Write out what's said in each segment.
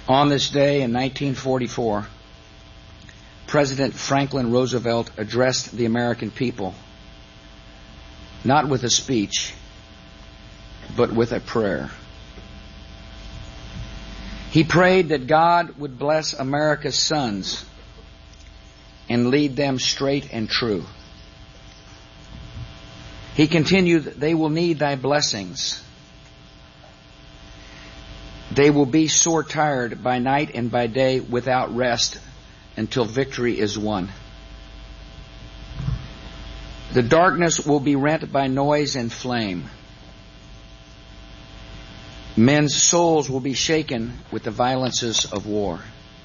On this day in 1944, President Franklin Roosevelt addressed the American people, not with a speech, but with a prayer. He prayed that God would bless America's sons and lead them straight and true. He continued, "They will need thy blessings. They will be sore tired by night and by day without rest until victory is won. The darkness will be rent by noise and flame. Men's souls will be shaken with the violences of war."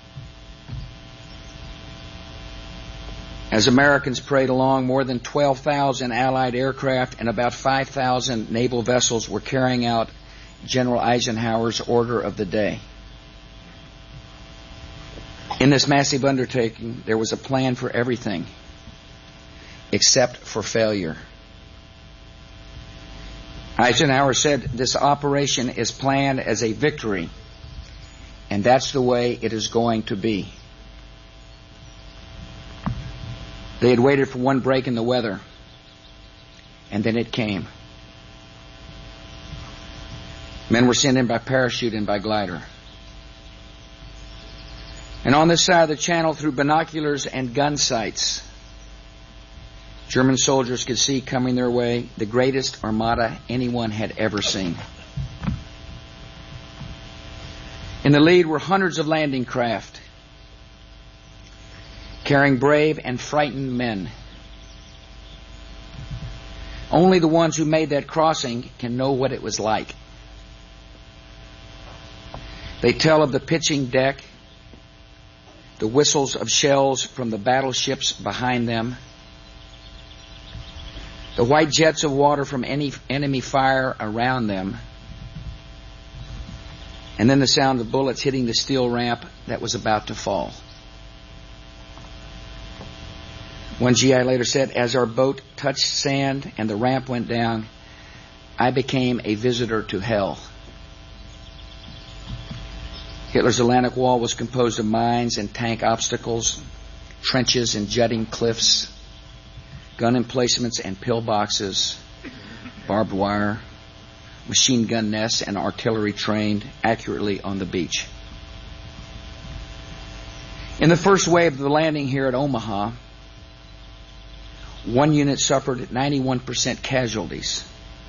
As Americans prayed along, more than 12,000 Allied aircraft and about 5,000 naval vessels were carrying out General Eisenhower's order of the day. In this massive undertaking, there was a plan for everything except for failure. Eisenhower said, "This operation is planned as a victory, and that's the way it is going to be." They had waited for one break in the weather, and then it came. Men were sent in by parachute and by glider. And on this side of the channel, through binoculars and gun sights, German soldiers could see coming their way the greatest armada anyone had ever seen. In the lead were hundreds of landing craft, carrying brave and frightened men. Only the ones who made that crossing can know what it was like. They tell of the pitching deck, the whistles of shells from the battleships behind them, the white jets of water from any enemy fire around them, and then the sound of bullets hitting the steel ramp that was about to fall. One GI later said, "As our boat touched sand and the ramp went down, I became a visitor to hell." Hitler's Atlantic Wall was composed of mines and tank obstacles, trenches and jutting cliffs, gun emplacements and pillboxes, barbed wire, machine gun nests, and artillery trained accurately on the beach. In the first wave of the landing here at Omaha, one unit suffered 91% casualties.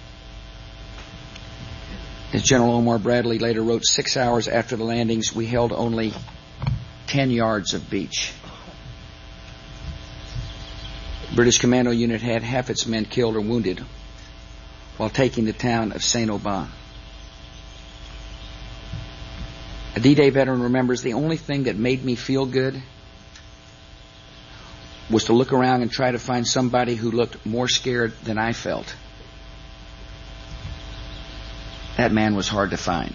As General Omar Bradley later wrote, 6 hours after the landings, we held only 10 yards of beach. The British Commando Unit had half its men killed or wounded while taking the town of Saint-Aubin. A D-Day veteran remembers, "The only thing that made me feel good was to look around and try to find somebody who looked more scared than I felt. That man was hard to find."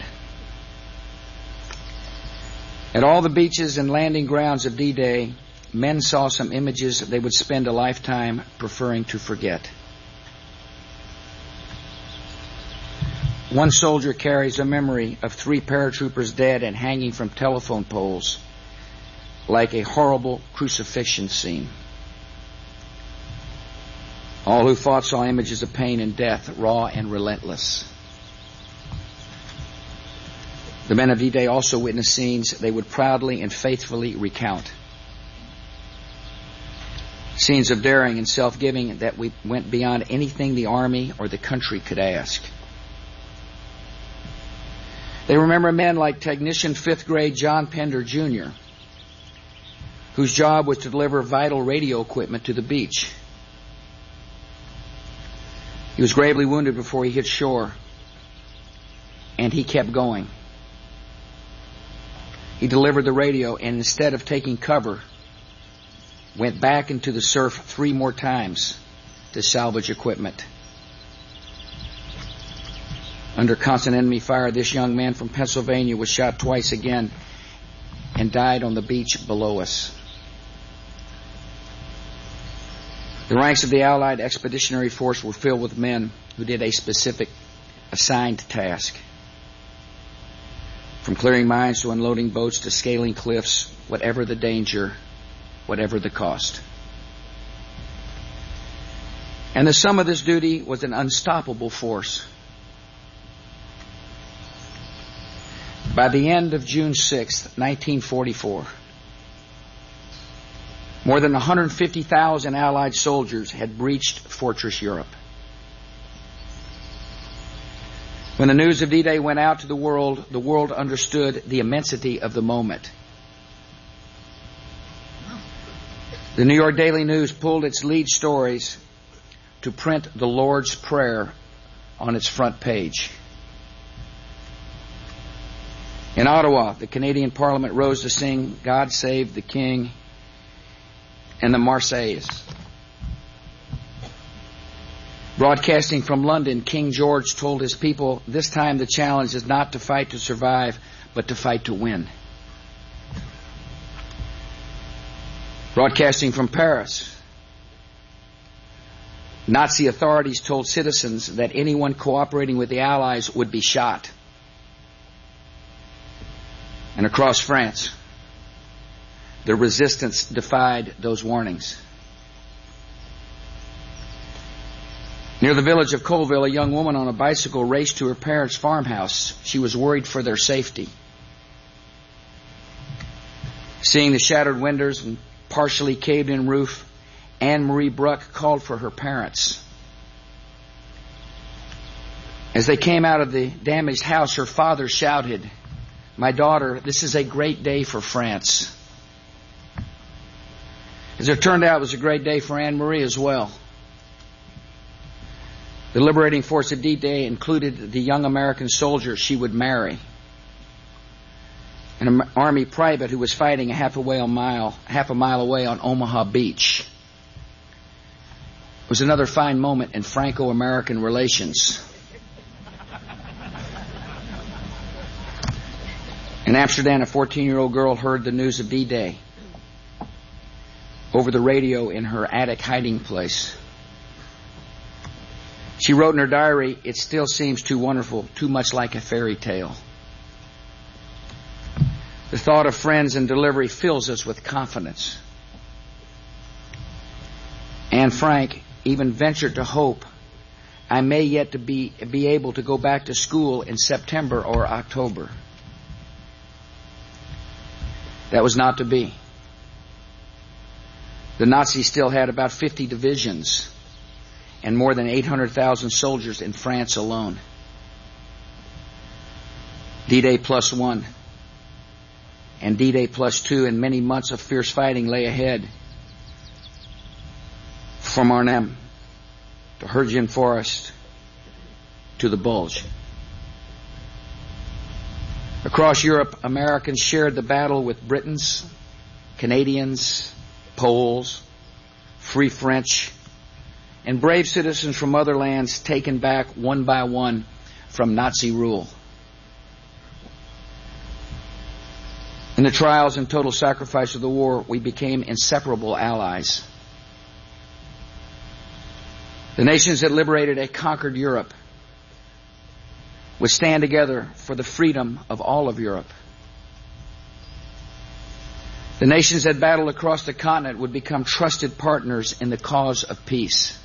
At all the beaches and landing grounds of D-Day, men saw some images they would spend a lifetime preferring to forget. One soldier carries a memory of 3 paratroopers dead and hanging from telephone poles like a horrible crucifixion scene. All who fought saw images of pain and death, raw and relentless. The men of D-Day also witnessed scenes they would proudly and faithfully recount. Scenes of daring and self-giving that went beyond anything the Army or the country could ask. They remember men like Technician 5th Grade John Pender, Jr., whose job was to deliver vital radio equipment to the beach. He was gravely wounded before he hit shore, and he kept going. He delivered the radio, and instead of taking cover, went back into the surf 3 more times to salvage equipment. Under constant enemy fire, this young man from Pennsylvania was shot twice again and died on the beach below us. The ranks of the Allied Expeditionary Force were filled with men who did a specific assigned task. From clearing mines to unloading boats to scaling cliffs, whatever the danger, whatever the cost. And the sum of this duty was an unstoppable force. By the end of June 6, 1944, more than 150,000 Allied soldiers had breached Fortress Europe. When the news of D-Day went out to the world understood the immensity of the moment. The New York Daily News pulled its lead stories to print the Lord's Prayer on its front page. In Ottawa, the Canadian Parliament rose to sing God Save the King and the Marseillaise. Broadcasting from London, King George told his people, this time the challenge is not to fight to survive, but to fight to win. Broadcasting from Paris, Nazi authorities told citizens that anyone cooperating with the Allies would be shot. And across France, the resistance defied those warnings. Near the village of Colville, a young woman on a bicycle raced to her parents' farmhouse. She was worried for their safety. Seeing the shattered windows and partially caved-in roof, Anne-Marie Bruck called for her parents. As they came out of the damaged house, her father shouted, "My daughter, this is a great day for France." As it turned out, it was a great day for Anne-Marie as well. The liberating force of D-Day included the young American soldier she would marry, an Army private who was fighting half a mile away on Omaha Beach. It was another fine moment in Franco-American relations. In Amsterdam, a 14-year-old girl heard the news of D-Day over the radio in her attic hiding place. She wrote in her diary, "It still seems too wonderful, too much like a fairy tale." The thought of friends and delivery fills us with confidence. Anne Frank even ventured to hope, "I may yet to be able to go back to school in September or October." That was not to be. The Nazis still had about 50 divisions and more than 800,000 soldiers in France alone. D-Day plus one and D-Day plus two and many months of fierce fighting lay ahead. From Arnhem to Hergin Forest to the Bulge. Across Europe, Americans shared the battle with Britons, Canadians, Poles, Free French, and brave citizens from other lands taken back one by one from Nazi rule. In the trials and total sacrifice of the war, we became inseparable allies. The nations that liberated a conquered Europe would stand together for the freedom of all of Europe. The nations that battled across the continent would become trusted partners in the cause of peace.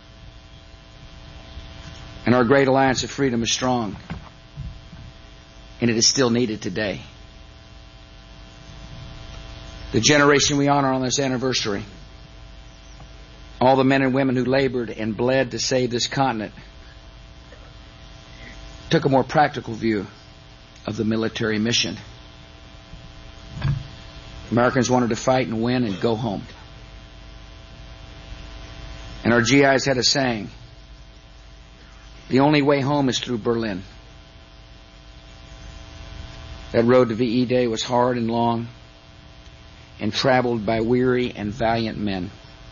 And our great alliance of freedom is strong, and it is still needed today. The generation we honor on this anniversary, all the men and women who labored and bled to save this continent, took a more practical view of the military mission. Americans wanted to fight and win and go home. And our GIs had a saying, "The only way home is through Berlin." That road to VE Day was hard and long and traveled by weary and valiant men.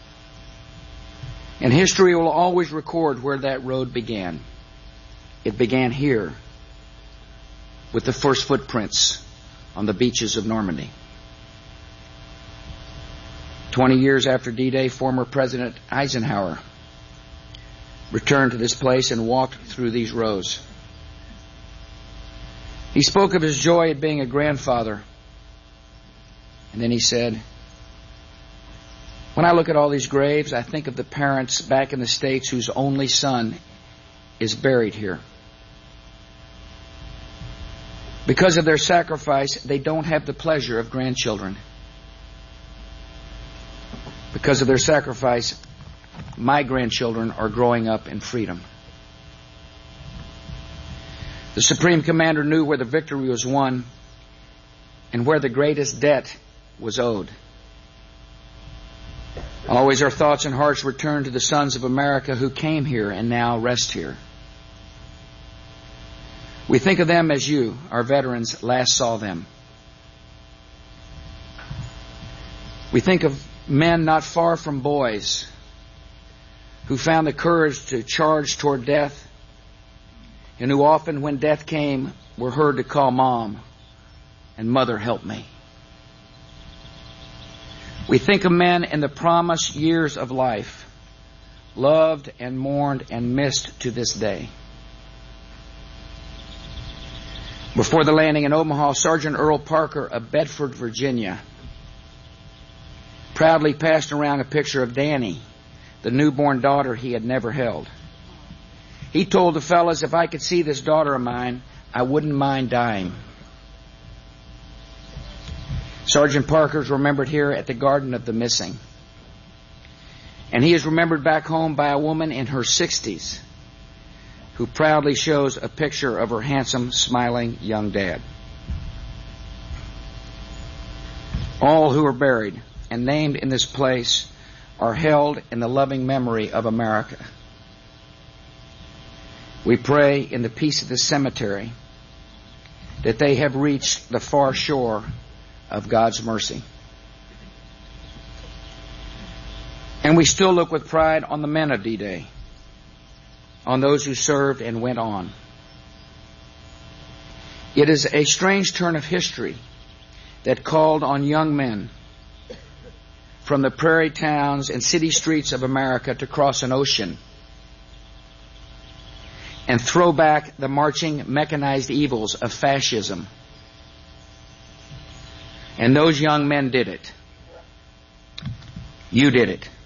And history will always record where that road began. It began here with the first footprints on the beaches of Normandy. 20 years after D-Day, former President Eisenhower returned to this place and walked through these rows. He spoke of his joy at being a grandfather. And then he said, when I look at all these graves, I think of the parents back in the States whose only son is buried here. Because of their sacrifice, they don't have the pleasure of grandchildren. Because of their sacrifice, my grandchildren are growing up in freedom. The Supreme Commander knew where the victory was won and where the greatest debt was owed. Always our thoughts and hearts return to the sons of America who came here and now rest here. We think of them as you, our veterans, last saw them. We think of men not far from boys who found the courage to charge toward death and who often, when death came, were heard to call Mom and Mother, help me. We think of men in the promised years of life, loved and mourned and missed to this day. Before the landing in Omaha, Sergeant Earl Parker of Bedford, Virginia, proudly passed around a picture of Danny, the newborn daughter he had never held. He told the fellas, if I could see this daughter of mine, I wouldn't mind dying. Sergeant Parker's remembered here at the Garden of the Missing. And he is remembered back home by a woman in her 60s who proudly shows a picture of her handsome, smiling young dad. All who are buried and named in this place are held in the loving memory of America. We pray in the peace of this cemetery that they have reached the far shore of God's mercy. And we still look with pride on the men of D-Day, on those who served and went on. It is a strange turn of history that called on young men from the prairie towns and city streets of America to cross an ocean and throw back the marching mechanized evils of fascism. And those young men did it. You did it.